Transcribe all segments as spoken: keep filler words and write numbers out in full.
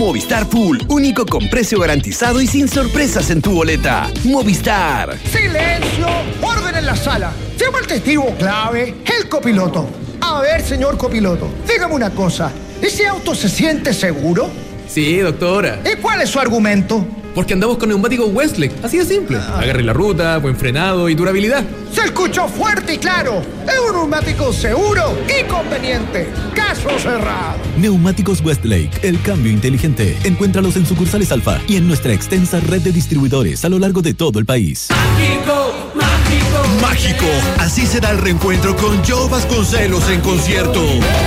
Movistar Full, único con precio garantizado y sin sorpresas en tu boleta. Movistar. ¡Silencio! ¡Orden en la sala! Llama al testigo clave, el copiloto. A ver, señor copiloto, dígame una cosa. ¿Ese auto se siente seguro? Sí, doctora. ¿Y cuál es su argumento? Porque andamos con neumáticos Westlake, así de simple. Ah. Agarre la ruta, buen frenado y durabilidad. ¡Se escuchó fuerte y claro! ¡Es un neumático seguro y conveniente! ¡Caso cerrado! Neumáticos Westlake, el cambio inteligente. Encuéntralos en sucursales Alfa y en nuestra extensa red de distribuidores a lo largo de todo el país. ¡Mágico! ¡Mágico! ¡Mágico! Así será el reencuentro con Joe Vasconcelos en concierto.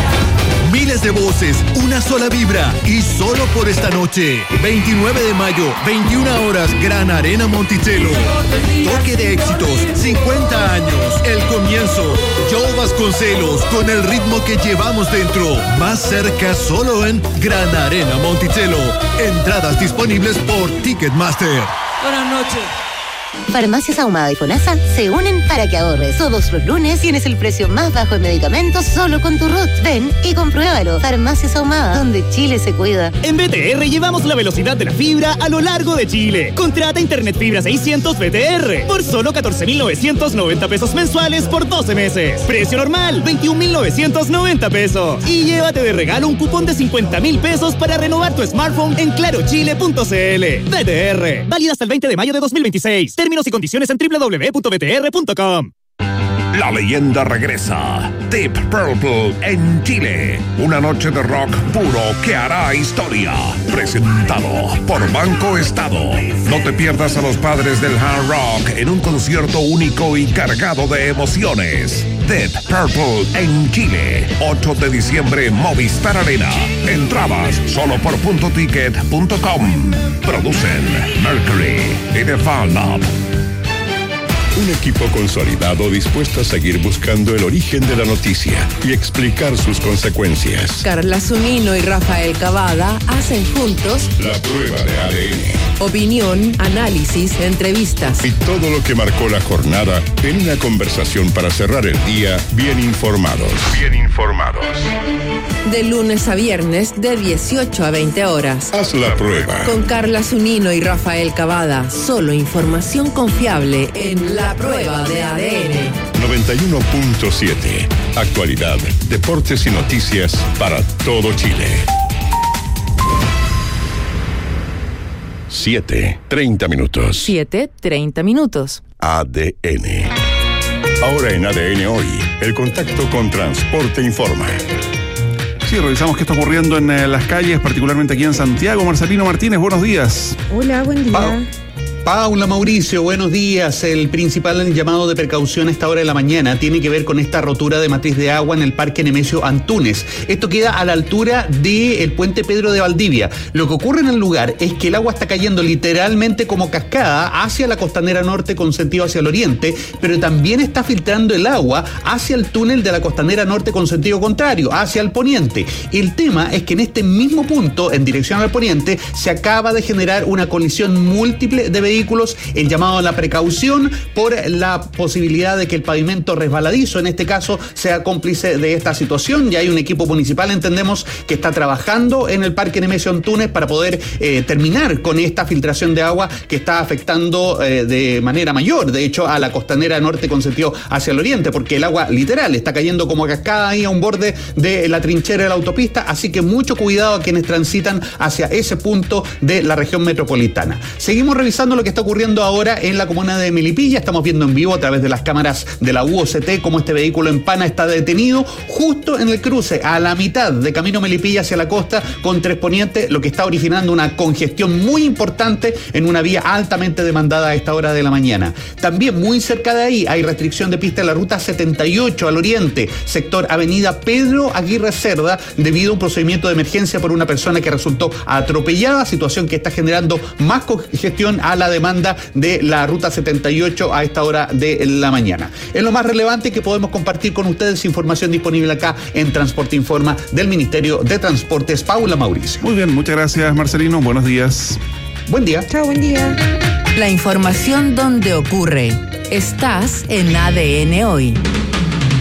Miles de voces, una sola vibra y solo por esta noche. veintinueve de mayo, veintiuna horas, Gran Arena Monticello. Toque de éxitos, cincuenta años, el comienzo. Joe Vasconcelos con el ritmo que llevamos dentro. Más cerca solo en Gran Arena Monticello. Entradas disponibles por Ticketmaster. Buenas noches. Farmacias Ahumada y FONASA se unen para que ahorres. Todos los lunes tienes el precio más bajo en medicamentos solo con tu R U T. Ven y compruébalo. Farmacias Ahumada, donde Chile se cuida. En B T R llevamos la velocidad de la fibra a lo largo de Chile. Contrata Internet Fibra seiscientos B T R por solo catorce mil novecientos noventa pesos mensuales por doce meses. Precio normal, veintiún mil novecientos noventa pesos. Y llévate de regalo un cupón de cincuenta mil pesos para renovar tu smartphone en claro chile punto c l. B T R, válida hasta el veinte de mayo de dos mil veintiséis. Términos y condiciones en doble u doble u doble u punto b t r punto com. La leyenda regresa. Deep Purple en Chile. Una noche de rock puro que hará historia. Presentado por Banco Estado. No te pierdas a los padres del hard rock en un concierto único y cargado de emociones. Deep Purple en Chile. ocho de diciembre, Movistar Arena. Entradas solo por punto ticket punto com. Producen Mercury y The Fall Up. Un equipo consolidado dispuesto a seguir buscando el origen de la noticia y explicar sus consecuencias. Carla Zunino y Rafael Cavada hacen juntos La Prueba de A D N. Opinión, análisis, entrevistas Y todo lo que marcó la jornada en una conversación para cerrar el día bien informados. Bien informados. De lunes a viernes de dieciocho a veinte horas. Haz la prueba. Con Carla Zunino y Rafael Cavada. Solo información confiable en La Prueba de A D N. noventa y uno punto siete. Actualidad, deportes y noticias para todo Chile. siete, treinta minutos. siete, treinta minutos. A D N. Ahora en A D N Hoy, el contacto con Transporte Informa. Sí, revisamos qué está ocurriendo en eh, las calles, particularmente aquí en Santiago. Marcelino Martínez, buenos días. Hola, buen día. Pa- Paula, Mauricio, buenos días. El principal llamado de precaución a esta hora de la mañana tiene que ver con esta rotura de matriz de agua en el Parque Nemesio Antunes. Esto queda a la altura del puente Pedro de Valdivia. Lo que ocurre en el lugar es que el agua está cayendo literalmente como cascada hacia la costanera norte con sentido hacia el oriente, pero también está filtrando el agua hacia el túnel de la costanera norte con sentido contrario, hacia el poniente. El tema es que en este mismo punto, en dirección al poniente, se acaba de generar una colisión múltiple de vehículos. El llamado a la precaución por la posibilidad de que el pavimento resbaladizo, en este caso, sea cómplice de esta situación. Ya hay un equipo municipal, entendemos, que está trabajando en el Parque Nemesio Antunes para poder eh, terminar con esta filtración de agua que está afectando eh, de manera mayor, de hecho, a la costanera norte con sentido hacia el oriente, porque el agua literal está cayendo como cascada ahí a un borde de la trinchera de la autopista, así que mucho cuidado a quienes transitan hacia ese punto de la región metropolitana. Seguimos revisando lo que está ocurriendo ahora en la comuna de Melipilla. Estamos viendo en vivo a través de las cámaras de la U O C T cómo este vehículo en pana está detenido justo en el cruce, a la mitad de camino Melipilla hacia la costa con Tres Poniente, lo que está originando una congestión muy importante en una vía altamente demandada a esta hora de la mañana. También muy cerca de ahí hay restricción de pista en la ruta setenta y ocho al oriente, sector avenida Pedro Aguirre Cerda, debido a un procedimiento de emergencia por una persona que resultó atropellada, situación que está generando más congestión a la demanda de la ruta setenta y ocho a esta hora de la mañana. Es lo más relevante que podemos compartir con ustedes, información disponible acá en Transporte Informa del Ministerio de Transportes. Paula, Mauricio. Muy bien, muchas gracias, Marcelino. Buenos días. Buen día. Chao, buen día. La información donde ocurre. Estás en A D N Hoy.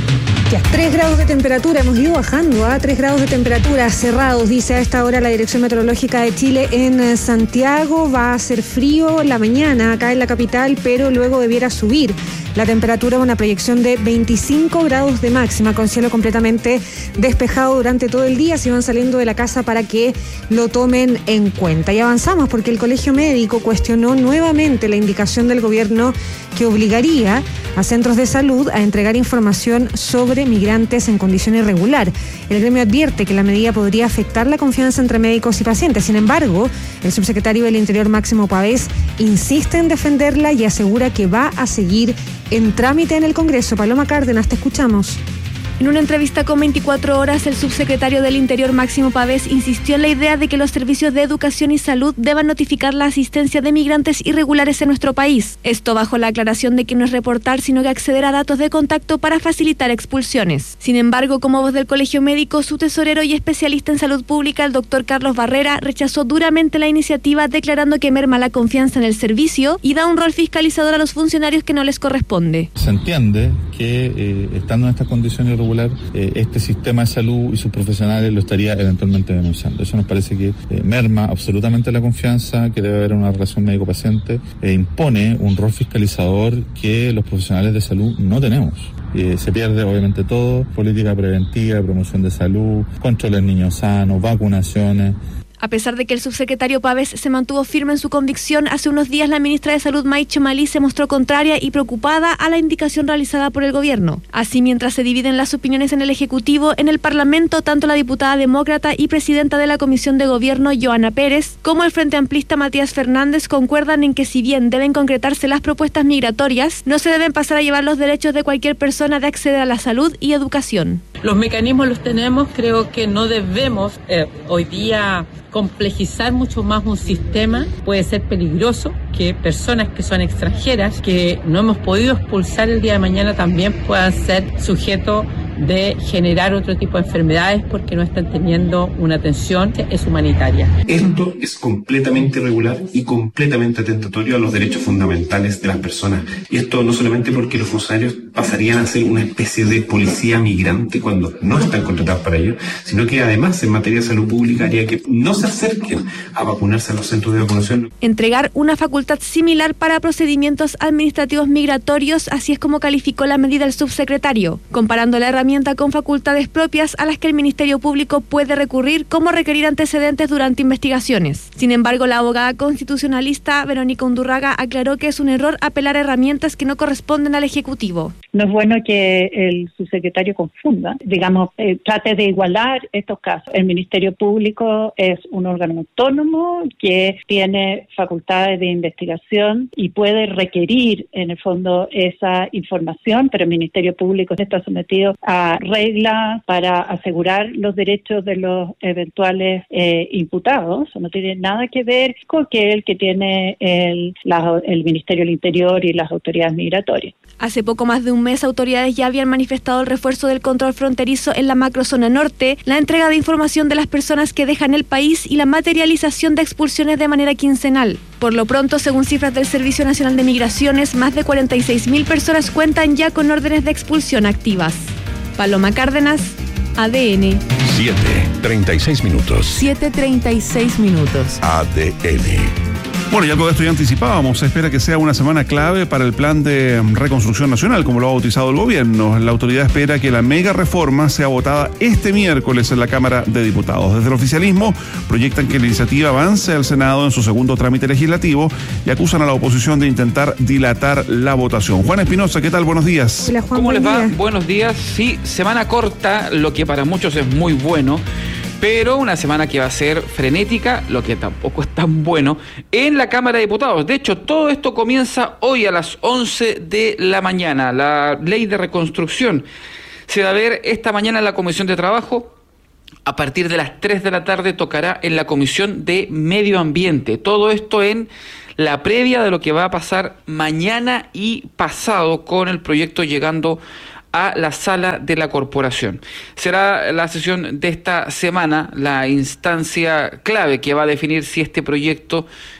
Ya, tres grados de temperatura, hemos ido bajando a tres grados de temperatura cerrados, dice a esta hora la Dirección Meteorológica de Chile en Santiago. Va a ser frío la mañana acá en la capital, pero luego debiera subir la temperatura, una proyección de veinticinco grados de máxima, con cielo completamente despejado durante todo el día. Si van saliendo de la casa, para que lo tomen en cuenta. Y avanzamos porque el Colegio Médico cuestionó nuevamente la indicación del gobierno que obligaría a centros de salud a entregar información sobre migrantes en condición irregular. El gremio advierte que la medida podría afectar la confianza entre médicos y pacientes. Sin embargo, el subsecretario del Interior, Máximo Pavés, insiste en defenderla y asegura que va a seguir en trámite en el Congreso. Paloma Cárdenas, te escuchamos. En una entrevista con veinticuatro horas, el subsecretario del Interior, Máximo Pavés, insistió en la idea de que los servicios de educación y salud deban notificar la asistencia de migrantes irregulares en nuestro país. Esto bajo la aclaración de que no es reportar, sino que acceder a datos de contacto para facilitar expulsiones. Sin embargo, como voz del Colegio Médico, su tesorero y especialista en salud pública, el doctor Carlos Barrera, rechazó duramente la iniciativa, declarando que merma la confianza en el servicio y da un rol fiscalizador a los funcionarios que no les corresponde. Se entiende que eh, estando en estas condiciones irregulares, Eh, este sistema de salud y sus profesionales lo estaría eventualmente denunciando. Eso nos parece que eh, merma absolutamente la confianza, que debe haber una relación médico-paciente, e impone un rol fiscalizador que los profesionales de salud no tenemos. Eh, se pierde obviamente todo: política preventiva, promoción de salud, control de niños sanos, vacunaciones. A pesar de que el subsecretario Pavés se mantuvo firme en su convicción, hace unos días la ministra de Salud, Maiche Malí, se mostró contraria y preocupada a la indicación realizada por el gobierno. Así, mientras se dividen las opiniones en el Ejecutivo, en el Parlamento, tanto la diputada demócrata y presidenta de la Comisión de Gobierno, Joana Pérez, como el Frente Amplista, Matías Fernández, concuerdan en que si bien deben concretarse las propuestas migratorias, no se deben pasar a llevar los derechos de cualquier persona de acceder a la salud y educación. Los mecanismos los tenemos, creo que no debemos eh, hoy día complejizar mucho más un sistema. Puede ser peligroso que personas que son extranjeras, que no hemos podido expulsar el día de mañana, también puedan ser sujetos de generar otro tipo de enfermedades porque no están teniendo una atención que es humanitaria. Esto es completamente irregular y completamente atentatorio a los derechos fundamentales de las personas. Y esto no solamente porque los funcionarios pasarían a ser una especie de policía migrante cuando no están contratados para ello, sino que además en materia de salud pública haría que no se acerquen a vacunarse a los centros de vacunación. Entregar una facultad similar para procedimientos administrativos migratorios, así es como calificó la medida el subsecretario, comparando la herramienta con facultades propias a las que el Ministerio Público puede recurrir, como requerir antecedentes durante investigaciones. Sin embargo, la abogada constitucionalista Verónica Undurraga aclaró que es un error apelar a herramientas que no corresponden al Ejecutivo. No es bueno que el subsecretario confunda, digamos, eh, trate de igualar estos casos. El Ministerio Público es un órgano autónomo que tiene facultades de investigación y puede requerir, en el fondo, esa información, pero el Ministerio Público está sometido a reglas para asegurar los derechos de los eventuales eh, imputados. No tiene nada que ver con que el que tiene el, la, el Ministerio del Interior y las autoridades migratorias. Hace poco más de un mes, autoridades ya habían manifestado el refuerzo del control fronterizo en la macrozona norte, la entrega de información de las personas que dejan el país y la materialización de expulsiones de manera quincenal. Por lo pronto, según cifras del Servicio Nacional de Migraciones, más de cuarenta y seis mil personas cuentan ya con órdenes de expulsión activas. Paloma Cárdenas, A D N. siete, treinta y seis minutos. siete treinta y seis minutos. A D N. Bueno, y algo de esto ya anticipábamos. Se espera que sea una semana clave para el plan de reconstrucción nacional, como lo ha bautizado el gobierno. La autoridad espera que la mega reforma sea votada este miércoles en la Cámara de Diputados. Desde el oficialismo proyectan que la iniciativa avance al Senado en su segundo trámite legislativo y acusan a la oposición de intentar dilatar la votación. Juan Espinosa, ¿qué tal? Buenos días. Hola, Juan, ¿Cómo les va? día. Buenos días. Sí, semana corta, lo que para muchos es muy bueno, pero una semana que va a ser frenética, lo que tampoco es tan bueno, en la Cámara de Diputados. De hecho, todo esto comienza hoy a las once de la mañana. La ley de reconstrucción se va a ver esta mañana en la Comisión de Trabajo. A partir de las tres de la tarde tocará en la Comisión de Medio Ambiente. Todo esto en la previa de lo que va a pasar mañana y pasado con el proyecto llegando a la sala de la corporación. Será la sesión de esta semana la instancia clave que va a definir si este proyecto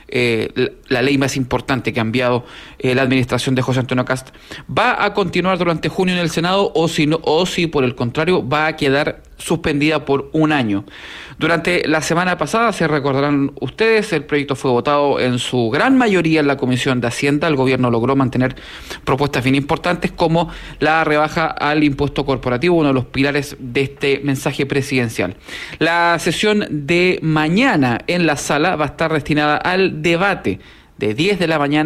eh, la, la ley más importante que ha enviado eh, la administración de José Antonio Kast, va a continuar durante junio en el Senado o si, no, o si por el contrario va a quedar suspendida por un año. Durante la semana pasada, se recordarán ustedes, el proyecto fue votado en su gran mayoría en la Comisión de Hacienda. El gobierno logró mantener propuestas bien importantes como la rebaja al impuesto corporativo, uno de los pilares de este mensaje presidencial. La sesión de mañana en la sala va a estar destinada al debate de diez de la mañana